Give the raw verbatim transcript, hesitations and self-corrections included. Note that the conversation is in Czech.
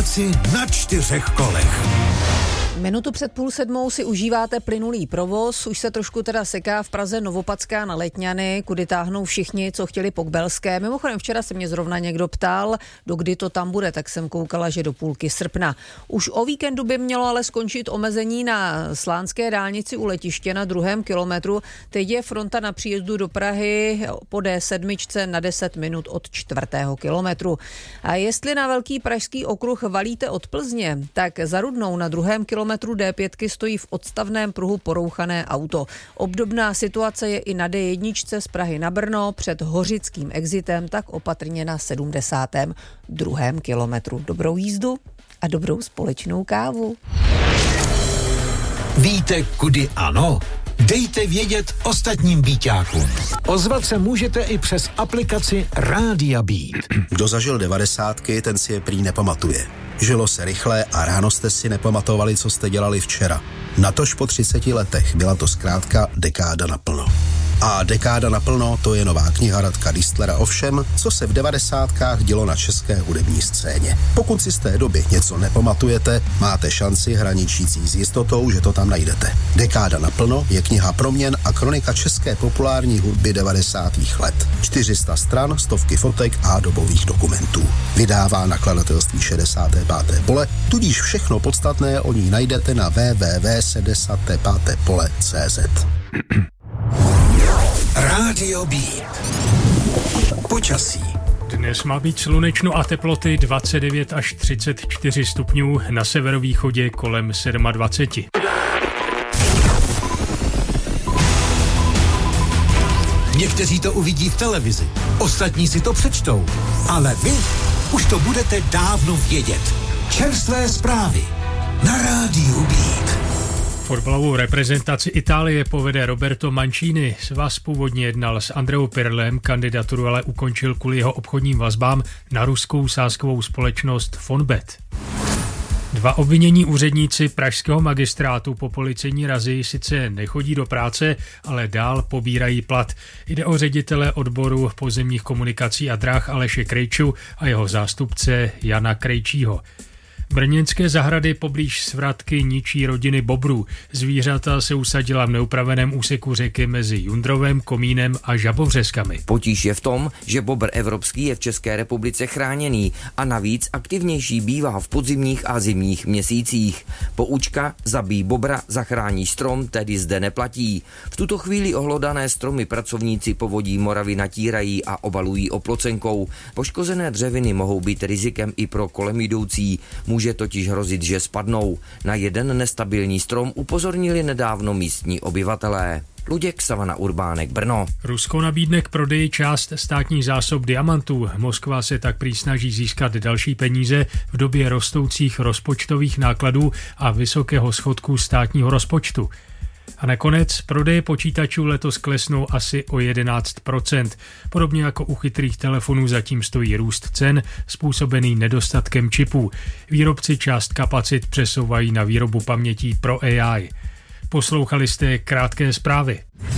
práci na čtyřech kolech. Minutu před půl sedmou si užíváte plynulý provoz, už se trošku teda seká v Praze Novopadská na Letňany, kudy táhnou všichni, co chtěli po Kbelské. Mimochodem včera se mě zrovna někdo ptal, dokdy to tam bude, tak jsem koukala, že do půlky srpna. Už o víkendu by mělo ale skončit omezení na slánské dálnici u letiště na druhém kilometru. Teď je fronta na příjezdu do Prahy po D sedm na deset minut od čtvrtého kilometru. A jestli na velký pražský okruh valíte od Plzně, tak za Rudnou na druhém kilometru D pět stojí v odstavném pruhu porouchané auto. Obdobná situace je i na D jedna z Prahy na Brno před hořickým exitem, tak opatrně na sedmdesátém druhém kilometru. Dobrou jízdu a dobrou společnou kávu. Víte, kudy ano? Dejte vědět ostatním Bíťákům. Ozvat se můžete i přes aplikaci Rádia Beat. Kdo zažil devadesátky, ten si je prý nepamatuje. Žilo se rychle a ráno jste si nepamatovali, co jste dělali včera. Natož po třiceti letech byla to zkrátka dekáda naplno. A dekáda naplno, to je nová kniha Radka Distlera o všem, co se v devadesátkách dělo na české hudební scéně. Pokud si z té doby něco nepamatujete, máte šanci hraničící s jistotou, že to tam najdete. Dekáda naplno je kniha proměn a kronika české populární hudby devadesátých let. čtyři sta stran, stovky fotek a dobových dokumentů. Vydává nakladatelství šedesáté páté pole, tudíž všechno podstatné o ní najdete na w w w tečka šedesáté páté pole tečka cé zet. Rádio Beat. Počasí. Dnes má být slunečno a teploty dvacet devět až třicet čtyři stupňů, na severovýchodě kolem dvacet sedm. Někteří to uvidí v televizi, ostatní si to přečtou, ale vy už to budete dávno vědět. Čerstvé zprávy na Rádiu Beat. Fotbalovou reprezentaci Itálie povede Roberto Mancini. Svaz původně jednal s Andreou Pirlem, kandidaturu ale ukončil kvůli jeho obchodním vazbám na ruskou sázkovou společnost Fonbet. Dva obvinění úředníci pražského magistrátu po policejní razii sice nechodí do práce, ale dál pobírají plat. Jde o ředitele odboru pozemních komunikací a drah Aleše Krejču a jeho zástupce Jana Krejčího. Brněnské zahrady poblíž svratky ničí rodiny bobrů. Zvířata se usadila v neupraveném úseku řeky mezi Jundrovem, Komínem a Žabovřeskami. Potíž je v tom, že bobr evropský je v České republice chráněný a navíc aktivnější bývá v podzimních a zimních měsících. Poučka zabij bobra, zachrání strom, tedy zde neplatí. V tuto chvíli ohlodané stromy pracovníci povodí Moravy natírají a obalují oplocenkou. Poškozené dřeviny mohou být rizikem i pro kolem jdoucí. Může totiž hrozit, že spadnou. Na jeden nestabilní strom upozornili nedávno místní obyvatelé. Luděk, Savana Urbánek, Brno. Rusko nabídne k prodeji část státních zásob diamantů. Moskva se tak prý snaží získat další peníze v době rostoucích rozpočtových nákladů a vysokého schodku státního rozpočtu. A nakonec prodeje počítačů letos klesnou asi o jedenáct procent. Podobně jako u chytrých telefonů zatím stojí růst cen, způsobený nedostatkem čipů. Výrobci část kapacit přesouvají na výrobu pamětí pro A I. Poslouchali jste krátké zprávy.